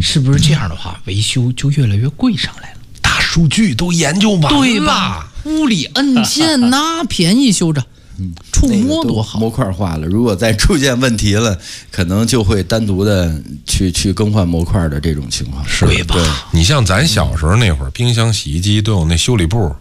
是不是这样的话，维修就越来越贵上来了？ 大数据都研究完了， 对吧？屋里按键那便宜修着，触摸多好。 模块化了，如果再出现问题了，可能就会单独的去更换模块的这种情况， 是吧？ 对吧？ 你像咱小时候那会儿，冰箱、洗衣机都有那修理部，